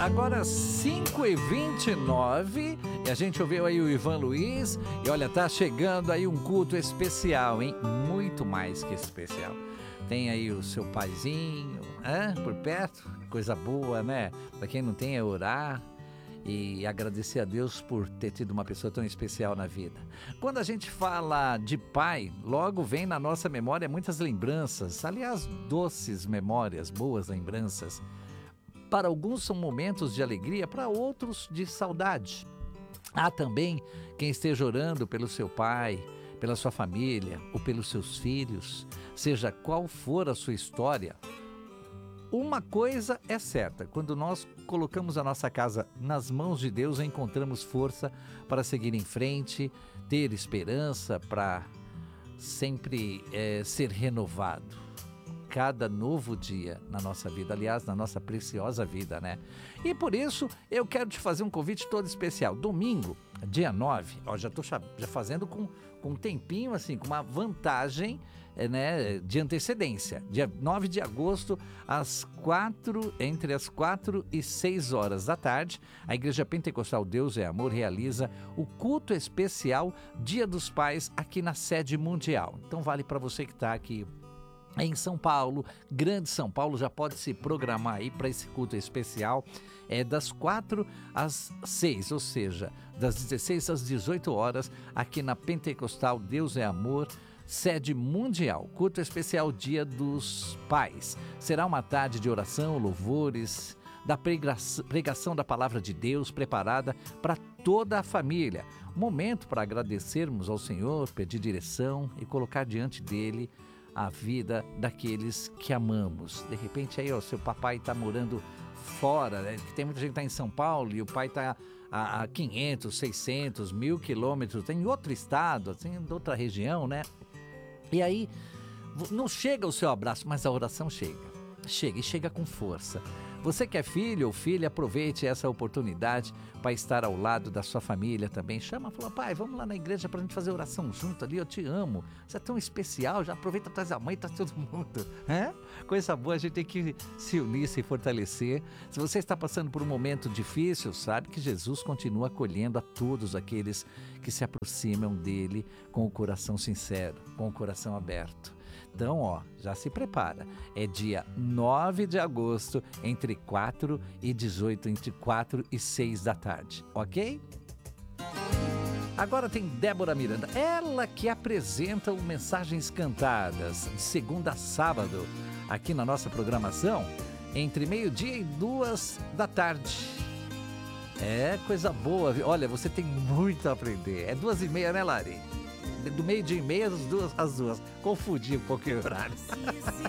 Agora 5h29 e a gente ouviu aí o Ivan Luiz. E olha, tá chegando aí um culto especial, hein? Muito mais que especial. Tem aí o seu paizinho, por perto. Coisa boa, né? Pra quem não tem é orar e agradecer a Deus por ter tido uma pessoa tão especial na vida. Quando a gente fala de pai, logo vem na nossa memória muitas lembranças. Aliás, doces memórias, boas lembranças. Para alguns são momentos de alegria, para outros de saudade. Há também quem esteja orando pelo seu pai, pela sua família ou pelos seus filhos, seja qual for a sua história. Uma coisa é certa, quando nós colocamos a nossa casa nas mãos de Deus, encontramos força para seguir em frente, ter esperança para sempre ser renovado. Cada novo dia na nossa vida, aliás, na nossa preciosa vida, né? E por isso, eu quero te fazer um convite todo especial. Domingo, dia 9, já estou já fazendo com um tempinho, assim, com uma vantagem, né, de antecedência. Dia 9 de agosto, entre as 4 e 6 horas da tarde, a Igreja Pentecostal Deus é Amor realiza o culto especial Dia dos Pais aqui na sede mundial. Então vale para você que está aqui em São Paulo, Grande São Paulo, já pode se programar aí para esse culto especial, das 4 às 6, ou seja, das 16 às 18 horas, aqui na Pentecostal Deus é Amor, sede mundial, culto especial Dia dos Pais. Será uma tarde de oração, louvores, da pregação da palavra de Deus preparada para toda a família. Momento para agradecermos ao Senhor, pedir direção e colocar diante dele a vida daqueles que amamos. De repente aí, seu papai está morando fora, né? Tem muita gente que está em São Paulo e o pai está a 500, 600, 1.000 quilômetros, tem em outro estado, tem em outra região, né? E aí, não chega o seu abraço, mas a oração chega. Chega e chega com força. Você que é filho ou filha, aproveite essa oportunidade para estar ao lado da sua família também. Chama, fala, pai, vamos lá na igreja para a gente fazer oração junto ali, eu te amo. Você é tão especial, já aproveita, traz a mãe, traz todo mundo. Coisa boa, a gente tem que se unir, se fortalecer. Se você está passando por um momento difícil, sabe que Jesus continua acolhendo a todos aqueles que se aproximam dele com o coração sincero, com o coração aberto. Então, já se prepara. É dia 9 de agosto, entre 4 e 18, entre 4 e 6 da tarde, ok? Agora tem Débora Miranda, ela que apresenta o Mensagens Cantadas, de segunda a sábado, aqui na nossa programação, entre meio-dia e 2 da tarde. É coisa boa, viu? Olha, você tem muito a aprender. É 2h30, né, Lari? Do meio-dia e meia às duas. Confundi um pouquinho o horário.